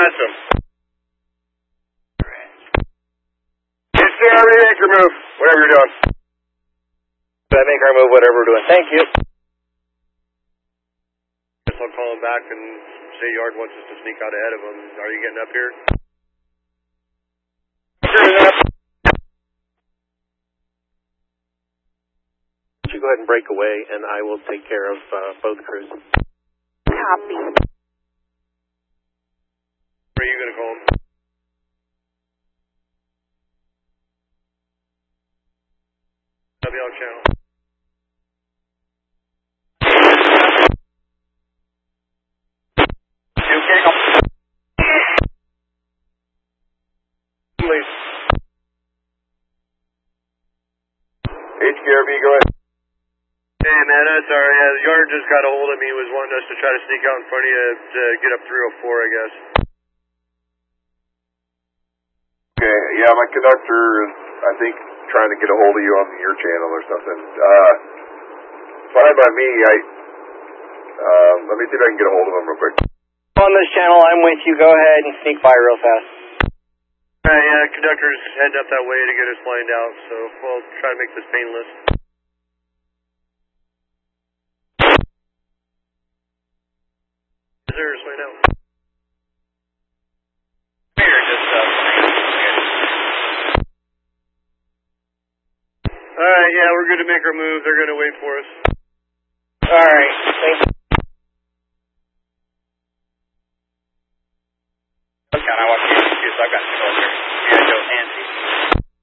past him. Stay on the anchor move, whatever you're doing. I make our move, whatever we're doing. Thank you. Guess I'll call him back and say Yard wants us to sneak out ahead of him. Are you getting up here? You go ahead and break away, and I will take care of both crews. Copy. Where are you going to call him? WL channel. You okay? Please. HKRB, go ahead. Hey man, that's alright. Yeah, Yard just got a hold of me. He was wanting us to try to sneak out in front of you to get up 304, I guess. Okay, yeah, my conductor is, I think, trying to get a hold of you on your channel or something. Fine by me. Let me see if I can get a hold of him real quick. On this channel, I'm with you. Go ahead and sneak by real fast. Yeah, conductor's heading up that way to get us lined out, so we'll try to make this painless. There's right now. Alright, yeah, we're good to make our move. They're going to wait for us. Alright, thank you. Okay, I want to use, I've got to go here.